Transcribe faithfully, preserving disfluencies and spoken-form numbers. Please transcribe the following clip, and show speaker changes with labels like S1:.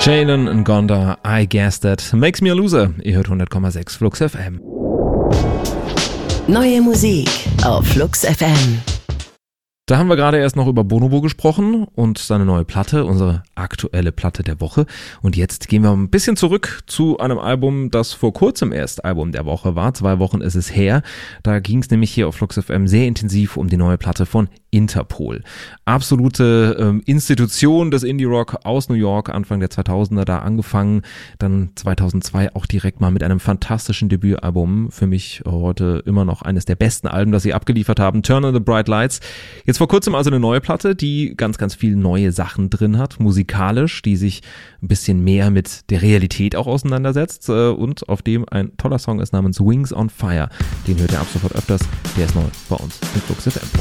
S1: Jalen Ngonda, I Guess That Makes Me a Loser. Ihr hört hundert Komma sechs Flux F M.
S2: Neue Musik auf Flux F M.
S1: Da haben wir gerade erst noch über Bonobo gesprochen und seine neue Platte, unsere aktuelle Platte der Woche. Und jetzt gehen wir ein bisschen zurück zu einem Album, das vor kurzem erst Album der Woche war. Zwei Wochen ist es her. Da ging es nämlich hier auf Flux F M sehr intensiv um die neue Platte von Interpol. Absolute ähm, Institution des Indie-Rock aus New York, Anfang der zweitausender da angefangen. Dann zweitausendzwei auch direkt mal mit einem fantastischen Debütalbum. Für mich heute immer noch eines der besten Alben, das sie abgeliefert haben. Turn on the Bright Lights. Jetzt vor kurzem also eine neue Platte, die ganz, ganz viele neue Sachen drin hat, musikalisch, die sich ein bisschen mehr mit der Realität auch auseinandersetzt und auf dem ein toller Song ist namens Wings on Fire. Den hört ihr ab sofort öfters, der ist neu bei uns in Flux F M.